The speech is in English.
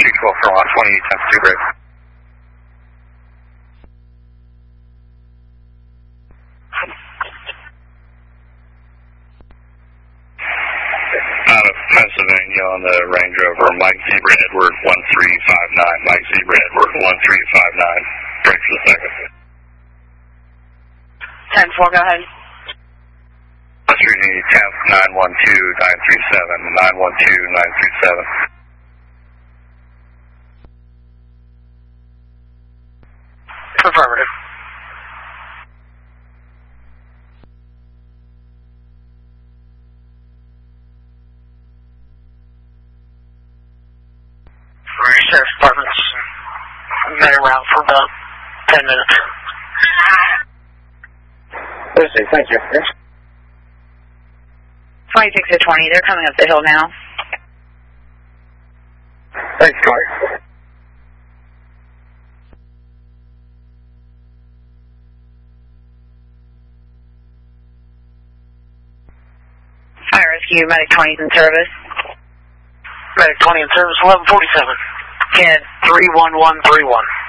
12 for 120, 10 break. Out of Pennsylvania on the Range Rover, Mike Zebra Edward 1359. Mike Zebra Edward 1359. Break for the second. 10-4, go ahead. Street 10th, 912-937, 912-937. Affirmative. Sheriff's Department's been around for about 10 minutes. Thursday, thank you. 26-20, they're coming up the hill now. Thanks, Clark. Fire Rescue, Medic 20's in service. Medic 20 in service, 1147. Kid. 31131.